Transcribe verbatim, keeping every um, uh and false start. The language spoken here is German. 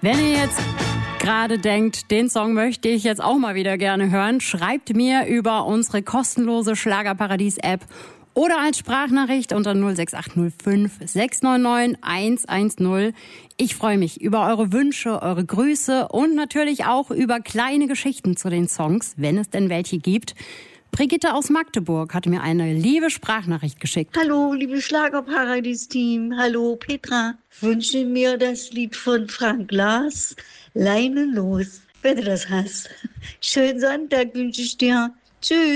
Wenn ihr jetzt gerade denkt, den Song möchte ich jetzt auch mal wieder gerne hören, schreibt mir über unsere kostenlose Schlagerparadies-App oder als Sprachnachricht unter null sechs acht null fünf sechs neun neun eins eins null. Ich freue mich über eure Wünsche, eure Grüße und natürlich auch über kleine Geschichten zu den Songs, wenn es denn welche gibt. Brigitte aus Magdeburg hat mir eine liebe Sprachnachricht geschickt. Hallo, liebe Schlagerparadies-Team. Hallo, Petra. Wünsche mir das Lied von Frank Glas, Leine los, wenn du das hast. Schönen Sonntag wünsche ich dir. Tschüss.